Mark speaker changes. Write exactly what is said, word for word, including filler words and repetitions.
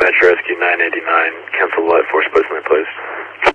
Speaker 1: Dispatch Rescue nine eighty-nine, cancel light force placement, please.